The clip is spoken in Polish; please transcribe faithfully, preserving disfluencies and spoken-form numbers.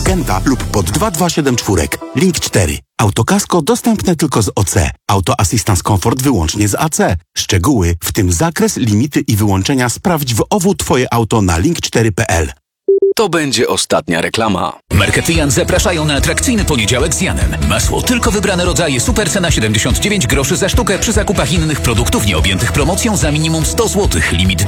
Genta lub pod dwa dwa siedem cztery. Link cztery. Autokasko dostępne tylko z O C. Auto Assistance Comfort wyłącznie z A C. Szczegóły, w tym zakres, limity i wyłączenia sprawdź w O W Twoje auto na link cztery kropka p l. To będzie ostatnia reklama. Markety Jan zapraszają na atrakcyjny poniedziałek z Janem. Masło tylko wybrane rodzaje, super cena siedemdziesiąt dziewięć groszy za sztukę przy zakupach innych produktów nieobjętych promocją za minimum sto złotych. Limit